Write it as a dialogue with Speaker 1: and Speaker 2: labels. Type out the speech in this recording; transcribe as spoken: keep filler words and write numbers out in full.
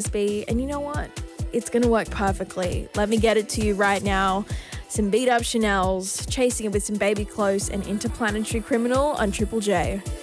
Speaker 1: be. And you know what? It's going to work perfectly. Let me get it to you right now. Some beat up Chanel's, chasing it with some Baby Close and Interplanetary Criminal on Triple J.